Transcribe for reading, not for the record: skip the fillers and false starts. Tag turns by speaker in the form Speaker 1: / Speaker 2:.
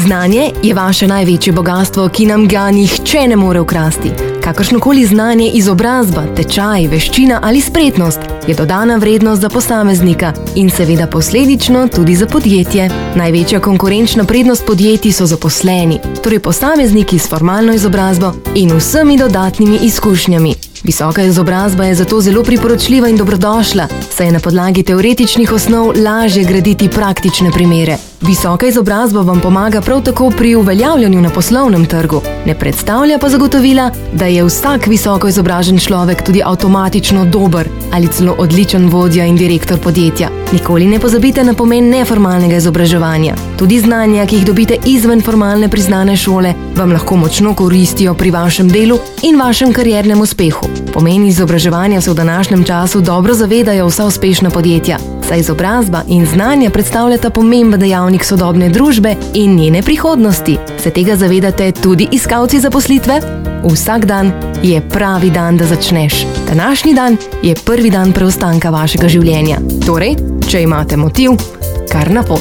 Speaker 1: Znanje je vaše največje bogastvo, ki nam ga nihče ne more ukrasti. Kakršnokoli znanje, izobrazba, tečaj, veščina ali spretnost je dodana vrednost za posameznika in seveda posledično tudi za podjetje. Največja konkurenčna prednost podjetij so zaposleni, torej posamezniki s formalno izobrazbo in vsemi dodatnimi izkušnjami. Visoka izobrazba je zato zelo priporočljiva in dobrodošla, saj je na podlagi teoretičnih osnov lažje graditi praktične primere. Visoka izobrazba vam pomaga prav tako pri uveljavljanju na poslovnem trgu, ne predstavlja pa zagotovila, da je vsak visoko izobražen človek tudi avtomatično dober ali celo odličen vodja in direktor podjetja. Nikoli ne pozabite na pomen neformalnega izobraževanja. Tudi znanja, ki jih dobite izven formalne priznane šole, vam lahko močno koristijo pri vašem delu in vašem kariernem uspehu. Pomen izobraževanja se v današnjem času dobro zavedajo vsa uspešna podjetja, saj izobrazba in znanja predstavljata pomemben dejavnik sodobne družbe in njene prihodnosti. Se tega zavedate tudi iskalci zaposlitve? Vsak dan je pravi dan, da začneš. Današnji dan je prvi dan preostanka vašega življenja. Torej, če imate motiv, kar na pot.